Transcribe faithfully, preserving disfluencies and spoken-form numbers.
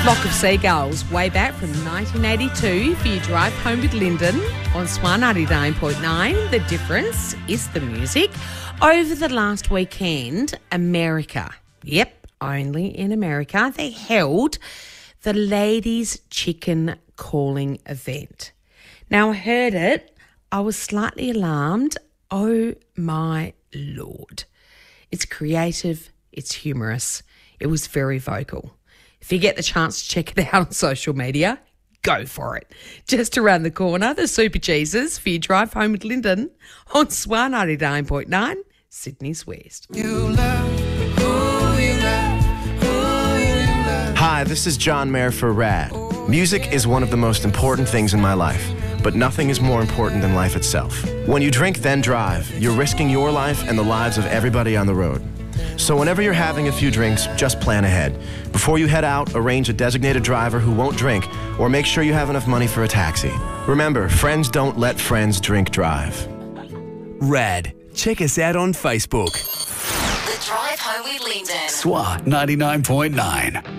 Flock of Seagulls, way back from nineteen eighty-two for your drive home with Lyndon on Swan ninety-nine point nine. The difference is the music. Over the last weekend, America, yep, only in America, they held the Ladies Chicken Calling event. Now, I heard it. I was slightly alarmed. Oh, my Lord. It's creative. It's humorous. It was very vocal. If you get the chance to check it out on social media, go for it. Just around the corner, the Super Cheeses for your drive home with Lyndon on Swan ninety-nine point nine, Sydney's West. You love who you love, who you love. Hi, this is John Mayer for Rad. Music is one of the most important things in my life, but nothing is more important than life itself. When you drink, then drive, you're risking your life and the lives of everybody on the road. So whenever you're having a few drinks, just plan ahead. Before you head out, arrange a designated driver who won't drink, or make sure you have enough money for a taxi. Remember, friends don't let friends drink drive. Rad. Check us out on Facebook. The Drive Home with Lyndon. Swan ninety-nine point nine.